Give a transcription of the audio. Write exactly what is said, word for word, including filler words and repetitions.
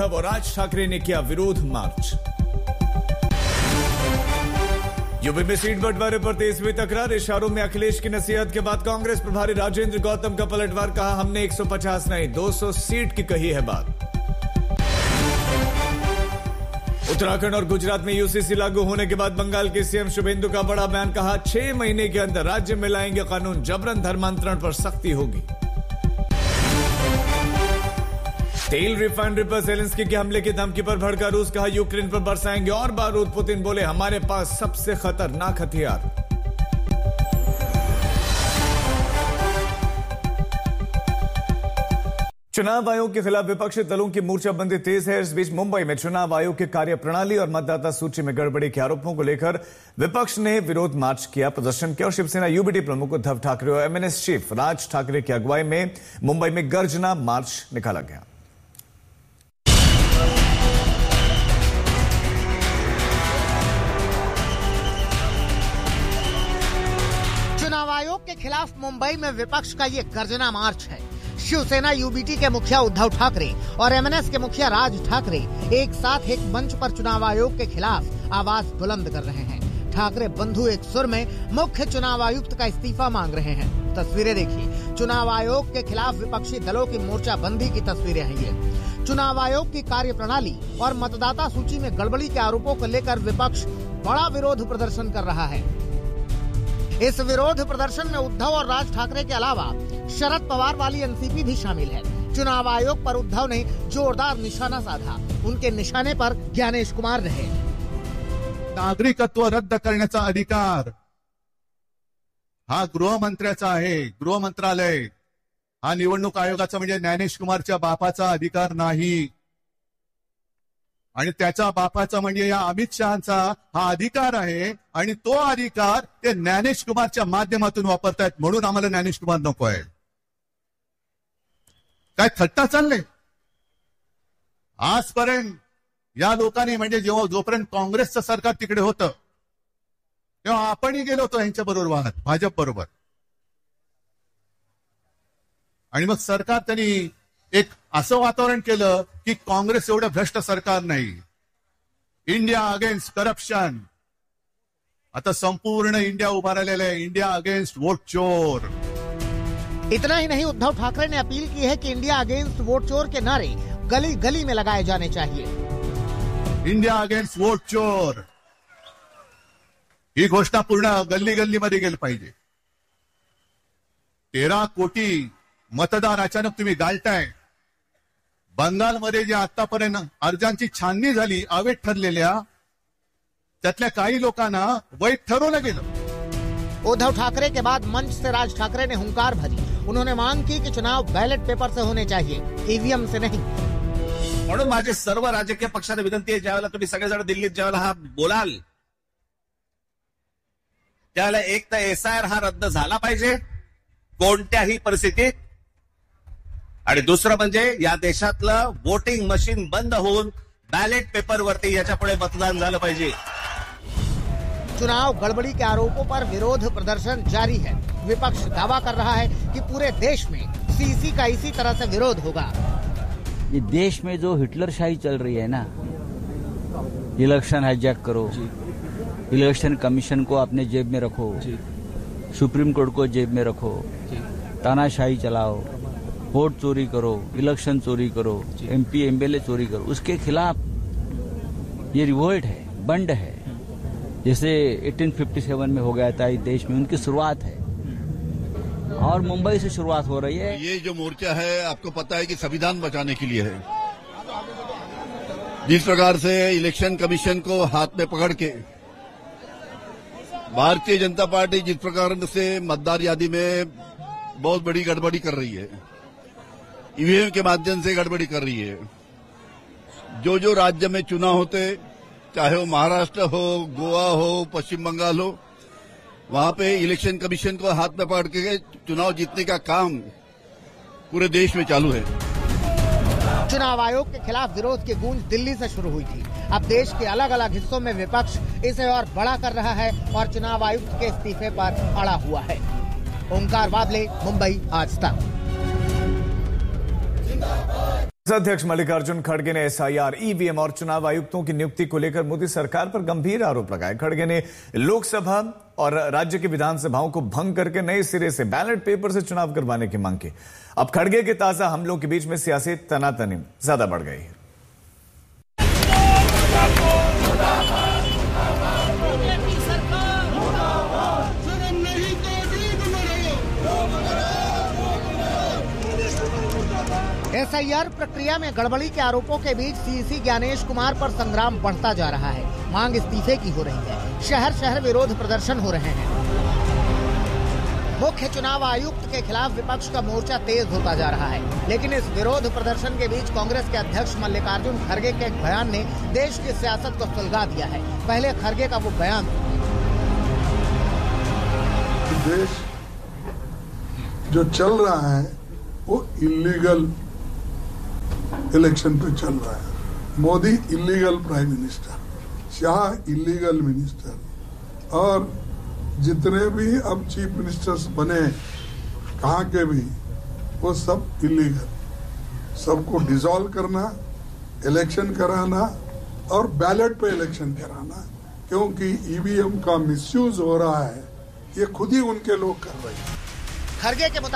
अब राज ठाकरे ने किया विरोध मार्च। यूपी में सीट बंटवारे पर तेईसवीं तकरार, इशारों में अखिलेश की नसीहत के बाद कांग्रेस प्रभारी राजेंद्र गौतम का पलटवार, कहा हमने एक सौ पचास नहीं दो सौ सीट की कही है बात। उत्तराखंड और गुजरात में यूसीसी लागू होने के बाद बंगाल के सीएम शुभेंदु का बड़ा बयान, कहा छह महीने के अंदर राज्य में लाएंगे कानून, जबरन धर्मांतरण पर सख्ती होगी। तेल रिफाइनरी पर जेलेंस्की के हमले की धमकी पर भड़का रूस, कहा यूक्रेन पर बरसाएंगे और बारूद। पुतिन बोले हमारे पास सबसे खतरनाक हथियार। चुनाव आयोग के खिलाफ विपक्षी दलों की मोर्चाबंदी तेज है। इस बीच मुंबई में चुनाव आयोग के कार्यप्रणाली और मतदाता सूची में गड़बड़ी के आरोपों को लेकर विपक्ष ने विरोध मार्च किया, प्रदर्शन किया और शिवसेना यूबीटी प्रमुख उद्धव ठाकरे और एमएनएस चीफ राज ठाकरे की अगुवाई में मुंबई में गर्जना मार्च निकाला गया। चुनाव आयोग के खिलाफ मुंबई में विपक्ष का ये गर्जना मार्च है। शिवसेना यूबीटी के मुखिया उद्धव ठाकरे और एमएनएस के मुखिया राज ठाकरे एक साथ एक मंच पर चुनाव आयोग के खिलाफ आवाज बुलंद कर रहे हैं। ठाकरे बंधु एक सुर में मुख्य चुनाव आयुक्त का इस्तीफा मांग रहे हैं। तस्वीरें देखिए, चुनाव आयोग के खिलाफ विपक्षी दलों की मोर्चाबंदी की तस्वीरें हैं ये। चुनाव आयोग की कार्यप्रणाली और मतदाता सूची में गड़बड़ी के आरोपों को लेकर विपक्ष बड़ा विरोध प्रदर्शन कर रहा है। इस विरोध प्रदर्शन में उद्धव और राज ठाकरे के अलावा शरद पवार वाली एनसीपी भी शामिल है। चुनाव आयोग पर उद्धव ने जोरदार निशाना साधा। उनके निशाने पर ज्ञानेश कुमार रहे। नागरिकत्व रद्द करण्याचा अधिकार हा गृहमंत्र्याचा आहे। गृह मंत्रालय हा निवडणूक आयोगाचा म्हणजे ज्ञानेश कुमारच्या बापाचा अधिकार नाही आणि त्याच्या बापाचा म्हणजे या अमित शहाचा हा अधिकार आहे आणि तो अधिकार ते ज्ञानेश कुमारच्या माध्यमातून वापरतायत, म्हणून आम्हाला ज्ञानेश कुमार नको आहे। काय थट्टा चालले आजपर्यंत या लोकांनी, म्हणजे जेव्हा जोपर्यंत काँग्रेसचं सरकार तिकडे होतं तेव्हा आपणही गेलो होतो यांच्या बरोबर वाहत भाजप बरोबर, आणि मग सरकार त्यांनी एक असं वातावरण केलं की काँग्रेस एवढं भ्रष्ट सरकार नाही, इंडिया अगेन्स्ट करप्शन। आता संपूर्ण इंडिया उभा राहिलेला आहे, इंडिया अगेन्स्ट वोट चोर। इतना ही नहीं, उद्धव ठाकरे ने अपील की है कि इंडिया अगेंस्ट वोट चोर के नारे गली गली में लगाए जाने चाहिए। इंडिया अगेन्स्ट वोट चोर ही घोषणा पूर्ण गल्ली गल्ली मध्ये गेली पाहिजे। तेरा कोटी मतदार अचानक तुम्ही गाळताय। बंगालमध्ये जे आतापर्यंत अर्जांची छाननी झाली अवैध ठरलेल्या, त्यातल्या काही लोकांना वैध ठरवलं गेलं। उद्धव ठाकरे के बाद मंच से राज ठाकरे ने हुंकार भरी। उन्होंने मांग की कि चुनाव बैलेट पेपर से होने चाहिए, ईवीएम से नहीं। म्हणून माझे सर्व राजकीय पक्षांना विनंती आहे, ज्यावेळेला तुम्ही सगळेजण दिल्लीत ज्यावेळेला हा बोलाल त्यावेळेला एक तर एसआयआर हा रद्द झाला पाहिजे कोणत्याही परिस्थितीत, आणि दुसरं म्हणजे या देशातलं वोटिंग मशीन बंद होऊन बॅलेट पेपरवरती याच्या पुढे मतदान झालं पाहिजे। चुनाव गड़बड़ी के आरोपों पर विरोध प्रदर्शन जारी है। विपक्ष दावा कर रहा है कि पूरे देश में सीसी का इसी तरह से विरोध होगा। ये देश में जो हिटलरशाही चल रही है ना, इलेक्शन हाईजैक करो, इलेक्शन कमीशन को अपने जेब में रखो, सुप्रीम कोर्ट को जेब में रखो, तानाशाही चलाओ, वोट चोरी करो, इलेक्शन चोरी करो, एमपी एमएलए चोरी करो, उसके खिलाफ ये रिवोल्ट है, बंड है। जैसे अठारह सौ सत्तावन में हो गया था इस देश में, उनकी शुरुआत है और मुंबई से शुरुआत हो रही है। ये जो मोर्चा है आपको पता है कि संविधान बचाने के लिए है। जिस प्रकार से इलेक्शन कमीशन को हाथ में पकड़ के भारतीय जनता पार्टी जिस प्रकार से मतदार यादी में बहुत बड़ी गड़बड़ी कर रही है, ईवीएम के माध्यम से गड़बड़ी कर रही है। जो जो राज्य में चुनाव होते, चाहे वो महाराष्ट्र हो, गोवा हो, पश्चिम बंगाल हो, वहां पे इलेक्शन कमीशन को हाथ में पकड़ के चुनाव जीतने का काम पूरे देश में चालू है। चुनाव आयोग के खिलाफ विरोध की गूंज दिल्ली से शुरू हुई थी। अब देश के अलग अलग हिस्सों में विपक्ष इसे और बड़ा कर रहा है और चुनाव आयुक्त के इस्तीफे पर अड़ा हुआ है। ओंकार वाबले, मुंबई, आज तक। अध्यक्ष मल्लिकार्जुन खड़गे ने एसआईआर, ईवीएम और चुनाव आयुक्तों की नियुक्ति को लेकर मोदी सरकार पर गंभीर आरोप लगाए। खड़गे ने लोकसभा और राज्य की विधानसभाओं को भंग करके नए सिरे से बैलेट पेपर से चुनाव करवाने की मांग की। अब खड़गे के ताजा हमलों के बीच में सियासी तनातनी ज्यादा बढ़ गई है। एसआईआर प्रक्रिया में गड़बड़ी के आरोपों के बीच सीसी ज्ञानेश कुमार पर संग्राम बढ़ता जा रहा है। मांग इस्तीफे की हो रही है। शहर शहर विरोध प्रदर्शन हो रहे हैं। मुख्य चुनाव आयुक्त के खिलाफ विपक्ष का मोर्चा तेज होता जा रहा है। लेकिन इस विरोध प्रदर्शन के बीच कांग्रेस के अध्यक्ष मल्लिकार्जुन खड़गे के एक बयान ने देश की सियासत को सुलगा दिया है। पहले खड़गे का वो बयान। देश जो चल रहा है वो इलीगल इलेक्शन पे चल रहा है। Modi illegal prime minister, Shah illegal minister, और जितने भी अब चीफ मिनिस्टर्स बने कहाँ के भी, वो सब इलीगल। सबको डिसॉल्व करना, इलेक्शन कराना और बैलेट पे इलेक्शन कराना, क्योंकि ईवीएम का मिसयूज हो रहा है, ये खुद ही उनके लोग कर रहे हैं। खड़गे के